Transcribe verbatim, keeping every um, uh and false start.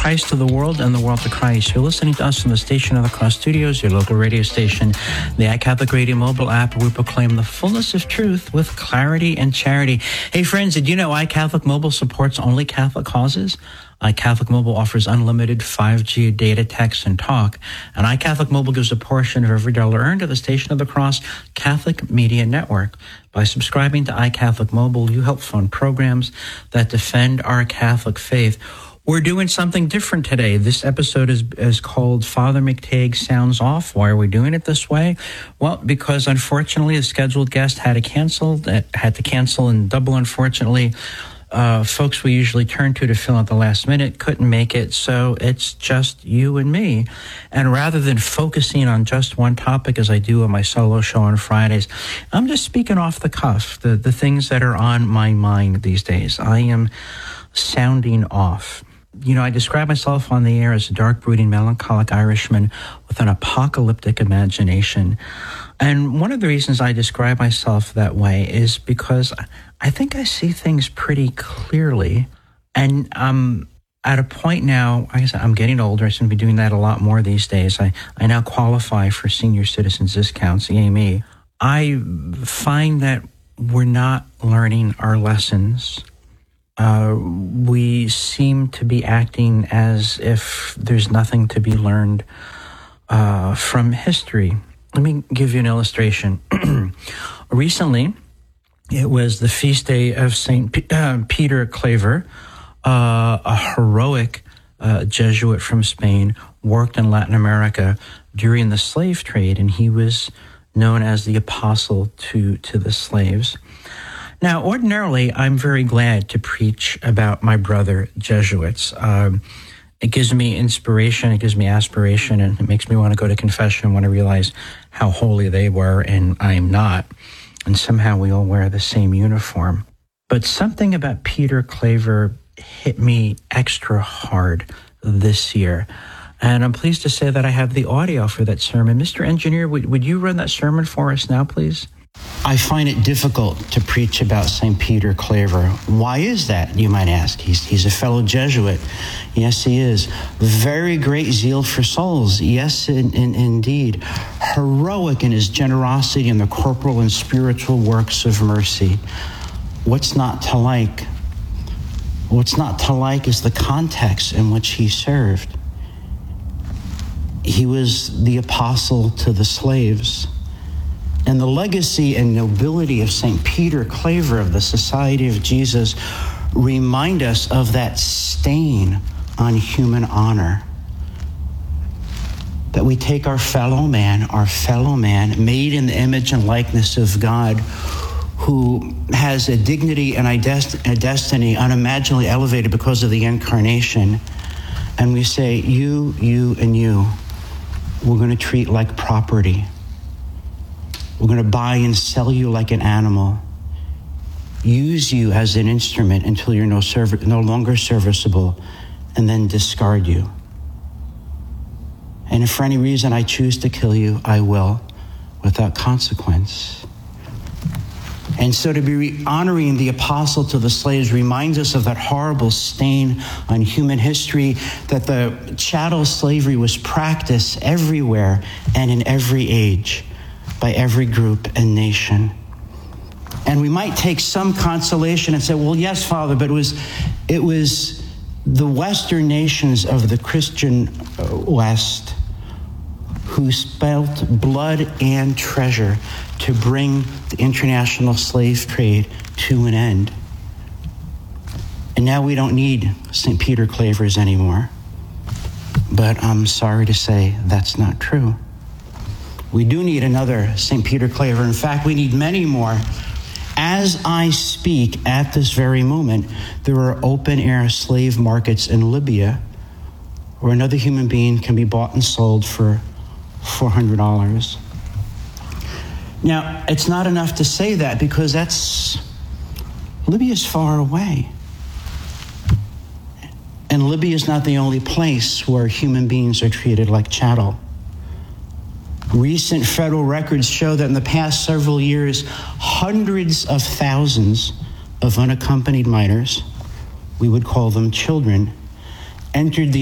Christ to the world and the world to Christ. You're listening to us from the Station of the Cross Studios, your local radio station, the iCatholic Radio mobile app, where we proclaim the fullness of truth with clarity and charity. Hey friends, did you know iCatholic Mobile supports only Catholic causes? iCatholic Mobile offers unlimited five G data, text, and talk. And iCatholic Mobile gives a portion of every dollar earned to the Station of the Cross Catholic Media Network. By subscribing to iCatholic Mobile, you help fund programs that defend our Catholic faith. We're doing something different today. This episode is is called Father McTagg Sounds Off. Why are we doing it this way? Well, because unfortunately a scheduled guest had to cancel, had to cancel, and double unfortunately, uh, folks we usually turn to to fill out the last minute couldn't make it. So it's just you and me. And rather than focusing on just one topic as I do on my solo show on Fridays, I'm just speaking off the cuff, the, the things that are on my mind these days. I am sounding off. You know, I describe myself on the air as a dark, brooding, melancholic Irishman with an apocalyptic imagination. And one of the reasons I describe myself that way is because I think I see things pretty clearly. And I'm at a point now, like I said, I'm getting older. I seem to be doing that a lot more these days. I, I now qualify for senior citizens discounts, C M E. I find that we're not learning our lessons. Uh, we seem to be acting as if there's nothing to be learned uh, from history. Let me give you an illustration. Recently, it was the feast day of Saint P- uh, Peter Claver, uh, a heroic uh, Jesuit from Spain, worked in Latin America during the slave trade, and he was known as the apostle to, to the slaves. Now, ordinarily, I'm very glad to preach about my brother Jesuits. Um, it gives me inspiration, it gives me aspiration, and it makes me want to go to confession when I realize how holy they were and I'm not. And somehow we all wear the same uniform. But something about Peter Claver hit me extra hard this year. And I'm pleased to say that I have the audio for that sermon. Mister Engineer, would, would you run that sermon for us now, please? I find it difficult to preach about Saint Peter Claver. Why is that, you might ask? He's, he's a fellow Jesuit. Yes, he is. Very great zeal for souls. Yes, in, in, indeed. Heroic in his generosity in the corporal and spiritual works of mercy. What's not to like? What's not to like is the context in which he served. He was the apostle to the slaves. And the legacy and nobility of Saint Peter Claver of the Society of Jesus remind us of that stain on human honor. That we take our fellow man, our fellow man, made in the image and likeness of God, who has a dignity and a destiny unimaginably elevated because of the incarnation. And we say, you, you, and you, we're going to treat like property. We're going to buy and sell you like an animal, use you as an instrument until you're no, serv- no longer serviceable, and then discard you. And if for any reason I choose to kill you, I will, without consequence. And so to be re- honoring the apostle to the slaves reminds us of that horrible stain on human history, that the chattel slavery was practiced everywhere and in every age, by every group and nation. And we might take some consolation and say, well, yes, Father, but it was it was the Western nations of the Christian West who spent blood and treasure to bring the international slave trade to an end. And now we don't need Saint Peter Clavers anymore. But I'm sorry to say that's not true. We do need another Saint Peter Claver. In fact, we need many more. As I speak at this very moment, there are open-air slave markets in Libya where another human being can be bought and sold for four hundred dollars. Now, it's not enough to say that because that's, Libya's far away. And Libya is not the only place where human beings are treated like chattel. Recent federal records show that in the past several years, hundreds of thousands of unaccompanied minors, we would call them children, entered the